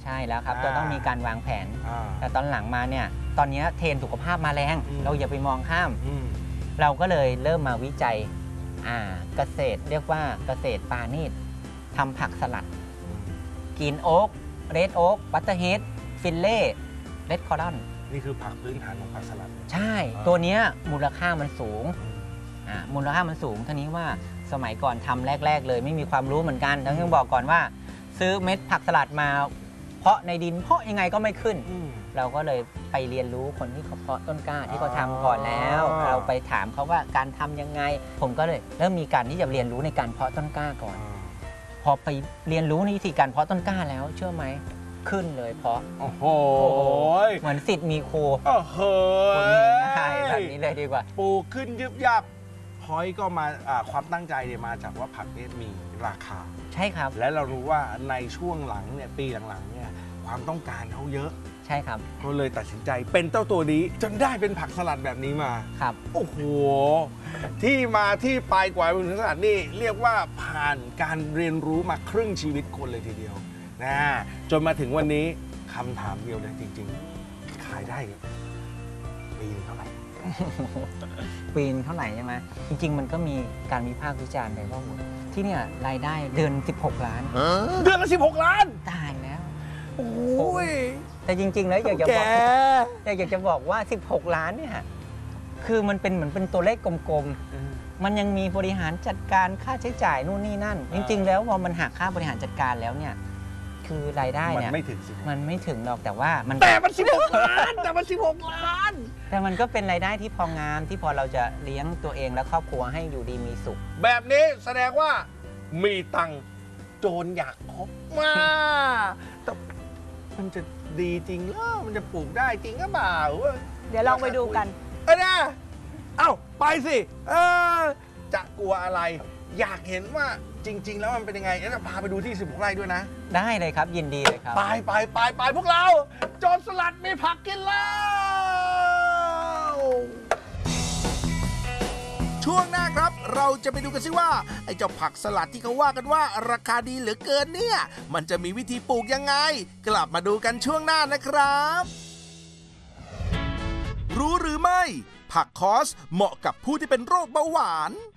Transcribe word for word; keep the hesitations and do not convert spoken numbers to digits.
ใช่แล้วครับก็ต้องมีการวางแผนแต่ตอนหลังมาเนี่ยตอนนี้เทรนด์สุขภาพมาแรงเราอย่าไปมองข้ามเราก็เลยเริ่มมาวิจัยเกษตรเรียกว่าเกษตรปาณีตทำผักสลัดกรีนโอ๊กเรดโอ๊กบัตเตอร์เฮดฟิลเล่เรดคอรัลนี่คือผักพื้นฐานของผักสลัดใช่ตัวนี้มูลค่ามันสูงมูลค่ามันสูงท่านี้ว่าสมัยก่อนทำแรกๆเลยไม่มีความรู้เหมือนกันต้องบอกก่อนว่าซื้อเม็ดผักสลัดมาเพาะในดินเพาะยังไงก็ไม่ขึ้นเราก็เลยไปเรียนรู้คนที่เขาเพาะต้นกล้าที่เขาทำก่อนแล้วเราไปถามเขาว่าการทำยังไงผมก็เลยเริ่มมีการที่จะเรียนรู้ในการเพาะต้นกล้าก่อนพอไปเรียนรู้ในวิธีการเพาะต้นกล้าแล้วเชื่อไหมขึ้นเลยเพาะโอ้โหเหมือนสิทธิ์มีครูโอ้โหใช่แบบนี้เลยดีกว่าปลูกขึ้นยึบยับพอยก็มาความตั้งใจเนี่ยมาจากว่าผักเนี่ยมีราคาใช่ครับและเรารู้ว่าในช่วงหลังเนี่ยปีหลังๆเนี่ยความต้องการเขาเยอะใช่ครับก็เลยตัดสินใจเป็นเจ้าตัวนี้จนได้เป็นผักสลัดแบบนี้มาครับโอ้โหที่มาที่ไปกว่าเป็นผักสลัดนี่เรียกว่าผ่านการเรียนรู้มาครึ่งชีวิตคนเลยทีเดียวนะจนมาถึงวันนี้คำถามเดียวเลยจริงๆขายได้ปีนึงเท่าไหร่ปีนเท่าไหร่ใช่ไหมจริงๆมันก็มีการวิพากษ์วิจารณ์ไปว่าที่เนี่ยรายได้เดือนสิบหกล้านเดือนละสิบหกล้านตายแล้วโอ้ยแต่จริงๆแล้วอยากจะบอกอยากจะบอกว่าสิบหกล้านเนี่ยคือมันเป็นเหมือนเป็นตัวเลขกลมๆมันยังมีบริหารจัดการค่าใช้จ่ายนู่นนี่นั่นจริงๆแล้วพอมันหักค่าบริหารจัดการแล้วเนี่ยคือรายได้เนี่ยมันไม่ถึงมันไม่ถึงหรอกแต่ว่ามันแต่มันสิบหกล้านแต่มันสิบหกล้านแต่มันก็เป็นรายได้ที่พองามที่พอเราจะเลี้ยงตัวเองและครอบครัวให้อยู่ดีมีสุขแบบนี้แสดงว่ามีตังโจรอยากคบมาแต่มันจะดีจริงเหรอมันจะปลูกได้จริงหรือเปล่าเดี๋ยวลองไปดูกันเออนะเอ้าไปสิเออจะกลัวอะไรอยากเห็นว่าจริงๆแล้วมันเป็นยังไงจะพาไปดูที่สิบหกไร่ด้วยนะได้เลยครับยินดีเลยครับไปไปไปไปพวกเราโจรสลัดมีผักกินแล้วช่วงหน้าครับเราจะไปดูกันซิว่าไอ้เจ้าผักสลัดที่เขาว่ากันว่าราคาดีเหลือเกินเนี่ยมันจะมีวิธีปลูกยังไงกลับมาดูกันช่วงหน้านะครับรู้หรือไม่ผักคอสเหมาะกับผู้ที่เป็นโรคเบาหวาน